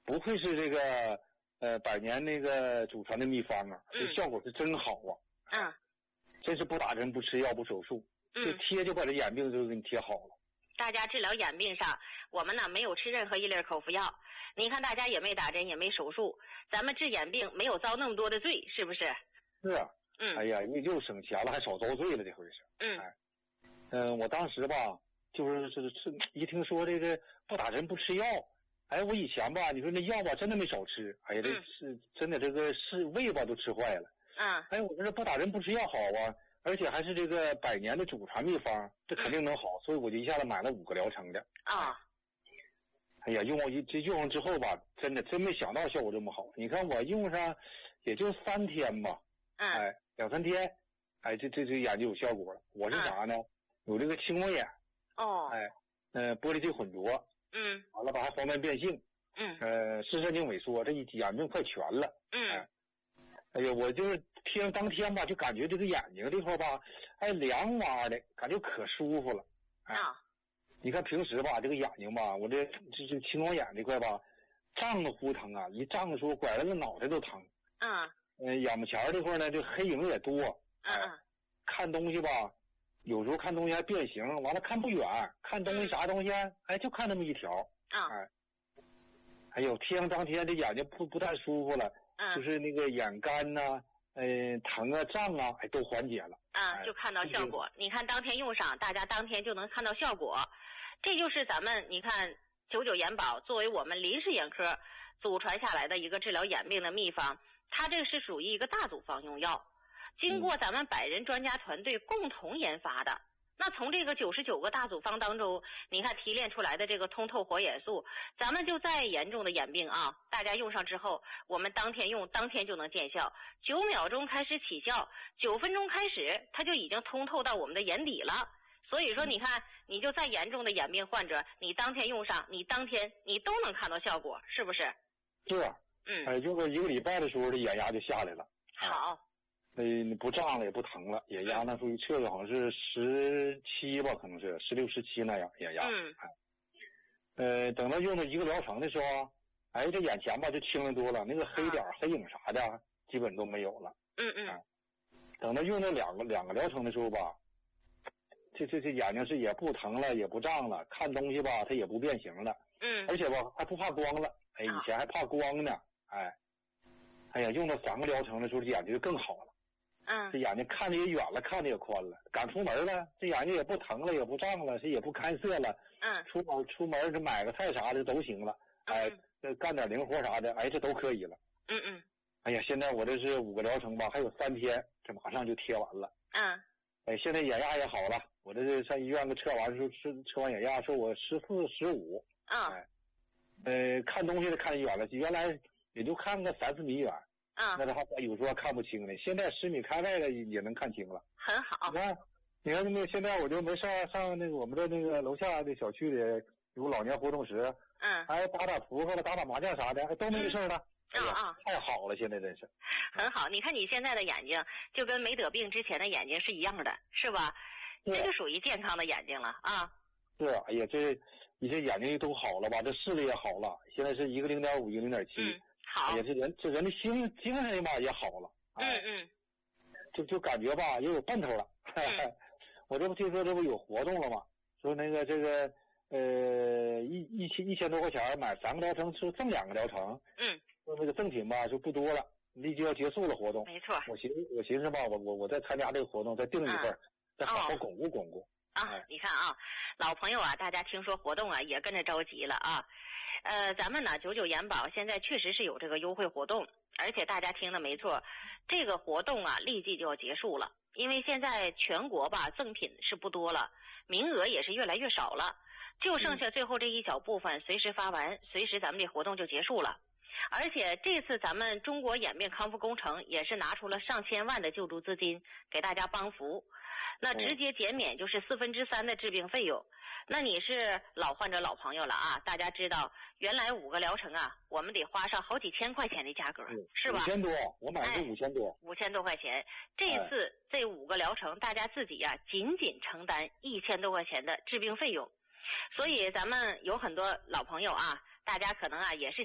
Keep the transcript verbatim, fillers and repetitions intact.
不愧是这个呃百年那个祖传的秘方啊，这效果是真好啊。 嗯， 真是不打针不吃药不手术， 嗯， 这贴就把这眼病就给你贴好了。 大家治疗眼病上，我们呢没有吃任何一粒口服药，你看大家也没打针也没手术，咱们治眼病没有遭那么多的罪，是不是？ 是啊。 嗯。 哎呀，又又省钱了，还少遭罪了，这回是。 嗯。 哎，嗯、呃，我当时吧，就是是是一听说这个不打针不吃药，哎，我以前吧，你说那药吧，真的没少吃，哎呀，这是真的，这个是胃吧都吃坏了。 嗯。 哎，我说这不打针不吃药好啊，而且还是这个百年的祖传秘方，这肯定能好，嗯、所以我就一下子买了五个疗程的。 啊。 哎呀，用一这用上之后吧，真的真没想到效果这么好。你看我用上也就三天吧， 嗯， 哎，两三天，哎，这这这眼就有效果了。我是啥呢？嗯、有这个青光眼。 哦。 哎，呃，玻璃体混浊。 嗯。 完了吧，还黄斑变性。 嗯。 呃，视神经萎缩，这一眼病快全了。 嗯。 哎。哎呀，我就是贴上当天吧，就感觉这个眼睛这块吧，哎，凉哇的，感觉可舒服了。哎、 啊。 你看平时吧，这个眼睛吧，我这这这青光眼这块吧，胀得乎疼啊！一胀的时候，拐了个脑袋都疼。 嗯。 呃，眼巴前这块呢，这黑影也多。 嗯。 哎，看东西吧，有时候看东西还变形，完了看不远，看东西啥东西，哎，就看那么一条。 啊。 哎，哎呦，贴上当天这眼睛不不但舒服了。 嗯， 就是那个眼干呐、啊，呃，疼啊、胀啊，哎，都缓解了。 啊、嗯，就看到效果。你看当天用上，大家当天就能看到效果。这就是咱们，你看九九眼保作为我们林氏眼科祖传下来的一个治疗眼病的秘方，它这个是属于一个大组方用药，经过咱们百人专家团队共同研发的。那从这个九十九个大组方当中，你看提炼出来的这个通透火眼素，咱们就再严重的眼病啊，大家用上之后，我们当天用，当天就能见效，九秒钟开始起效，九分钟开始，它就已经通透到我们的眼底了。所以说，你看，你就再严重的眼病患者，你当天用上，你当天你都能看到效果，是不是？ 是啊。 嗯。 哎，用个一个礼拜的时候，这眼压就下来了。 好。 呃，不胀了也不疼了，眼压那时候测的好像是十七吧，可能是十六、十七那样眼压。 嗯。 哎，呃，等到用到一个疗程的时候，哎，这眼前吧就轻了多了，那个黑点、啊、黑影啥的基本都没有了。 嗯嗯。 哎，等到用到两个两个疗程的时候吧，这这这眼睛是也不疼了，也不胀了，看东西吧它也不变形了。 嗯。 而且吧还不怕光了，哎，以前还怕光呢，哎，哎呀，用到三个疗程的时候，这眼睛就更好了。 嗯， 这眼睛看得也远了，看得也宽了，敢出门了，这眼睛也不疼了，也不胀了，这也不干涩了。 嗯， 出门出门这买个菜啥的都行了，哎，这干点零活啥的，哎，这都可以了。 嗯嗯。 哎呀，现在我这是五个疗程吧，还有三天，这马上就贴完了。 嗯。 哎，现在眼压也好了，我这是上医院给测完时候测测完眼压，说我十四十五。 嗯。 哎，呃，看东西都看得远了，原来也就看个三四米远。 啊、嗯， 那他还有时候还看不清呢，现在十米开外的也能看清了， 很好。 你看，你看那个现在我就没上上那个我们的那个楼下的小区里有老年活动室， 嗯， 还打打扑克了，打打麻将啥的，都没事了。 啊、嗯、啊、 哎，太好了，现在真是很好。你看你现在的眼睛就跟没得病之前的眼睛是一样的，是吧？这就属于健康的眼睛了啊。 是，哎呀，这你这眼睛都好了吧？这视力也好了，现在是一个零点五，一个零点七。 嗯，好。 也是人，这人的心精神吧也好了。 嗯嗯。 就就感觉吧也有奔头了。嗯、我这不听说这不有活动了吗？说那个这个呃一一千一千多块钱买三个疗程，是赠两个疗程。 嗯。 说那个赠品吧就不多了，立即要结束了活动。 没错。 我寻我寻思吧，我我我再参加这个活动，再订一份，嗯、再好好巩固巩固。 啊，你看啊，老朋友啊，大家听说活动啊，也跟着着急了啊。呃，咱们呢九九眼保现在确实是有这个优惠活动，而且大家听的没错，这个活动啊立即就要结束了，因为现在全国吧赠品是不多了，名额也是越来越少了，就剩下最后这一小部分，随时发完，随时咱们这活动就结束了。而且这次咱们中国眼病康复工程也是拿出了上千万的救助资金给大家帮扶，那直接减免就是四分之三的治病费用。那你是老患者老朋友了啊，大家知道原来五个疗程啊我们得花上好几千块钱的价格，嗯、是吧？ 五千多，我买的是五千多。 五千多块钱，这次这五个疗程大家自己啊仅仅承担一千多块钱的治病费用。所以咱们有很多老朋友啊，大家可能啊也是